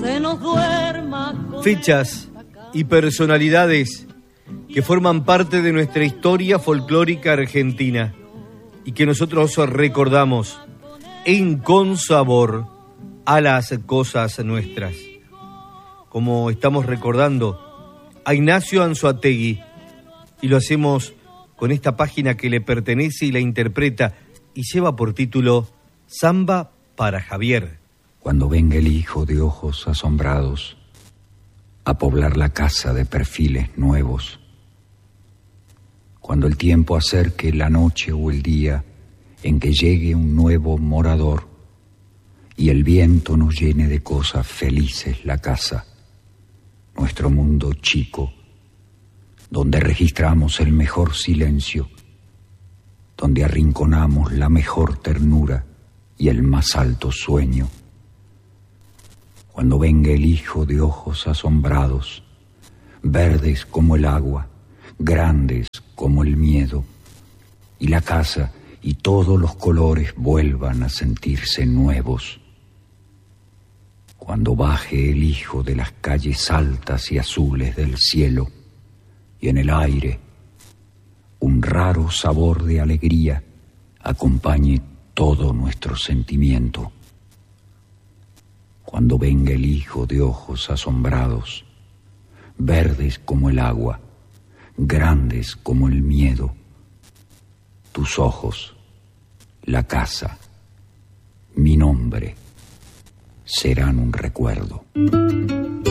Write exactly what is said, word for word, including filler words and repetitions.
se nos duerma. Fechas y personalidades que forman parte de nuestra historia folclórica argentina y que nosotros recordamos en consabor a las cosas nuestras. Como estamos recordando a Ignacio Anzoátegui, y lo hacemos con esta página que le pertenece y la interpreta y lleva por título Samba para Javier. Cuando venga el hijo de ojos asombrados a poblar la casa de perfiles nuevos, cuando el tiempo acerque la noche o el día en que llegue un nuevo morador y el viento nos llene de cosas felices la casa, nuestro mundo chico, donde registramos el mejor silencio, donde arrinconamos la mejor ternura y el más alto sueño. Cuando venga el hijo de ojos asombrados, verdes como el agua, grandes como el miedo, y la casa y todos los colores vuelvan a sentirse nuevos. Cuando baje el hijo de las calles altas y azules del cielo, y en el aire un raro sabor de alegría acompañe todo nuestro sentimiento. Cuando venga el hijo de ojos asombrados, verdes como el agua, grandes como el miedo, tus ojos, la casa, mi nombre, serán un recuerdo.